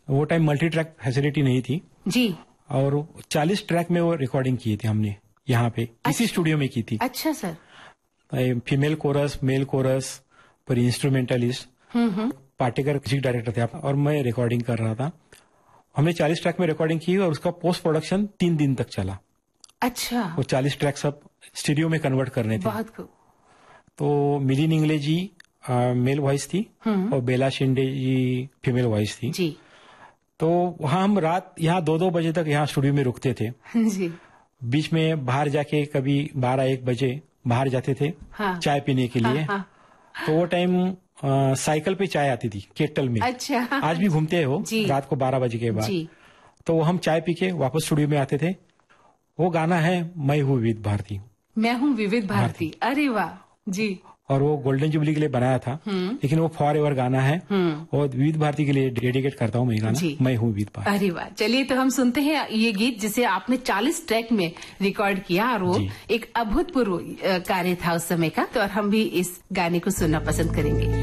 वो time multi track facility नहीं थी जी। और 40 ट्रैक में वो रिकॉर्डिंग किए थे हमने यहाँ पे। इसी स्टूडियो में की थी। अच्छा sir. Female coarse, mail coarse, पर इंस्ट्रूमेंटलिस्ट, पाटेकर म्यूजिक डायरेक्टर थे और मैं रिकॉर्डिंग कर रहा था। हमने 40 ट्रैक में रिकॉर्डिंग की और उसका पोस्ट प्रोडक्शन 3 दिन तक चला। अच्छा। वो 40 ट्रैक सब स्टूडियो में कन्वर्ट करने थे। बहुत खूब। तो मिलिन इंगले जी मेल वॉइस थी और बेला शिंदे जी फीमेल वॉइस थी जी। तो वहाँ हम रात यहाँ 2-2 बजे तक यहाँ स्टूडियो में रुकते थे जी। बीच में बाहर जाके कभी 12-1 बजे बाहर जाते थे चाय पीने के लिए। तो वो टाइम साइकिल पे चाय आती थी केटल में। अच्छा। आज भी घूमते हैं वो रात को 12 बजे के बाद। तो हम चाय पी के वापस स्टूडियो में आते थे। वो गाना है मैं हूँ विविध भारती। मैं हूँ विविध भारती। अरे वाह जी। और वो गोल्डन जुबली के लिए बनाया था लेकिन वो फॉर एवर गाना है और विविध भारती के लिए डेडिकेट करता हूँ मैं गाना मैं हूँ विविध भारती। अरे वाह, चलिए तो हम सुनते हैं ये गीत जिसे आपने 40 ट्रैक में रिकॉर्ड किया और वो एक अभूतपूर्व कार्य था उस समय का। तो और हम भी इस गाने को सुनना पसंद करेंगे।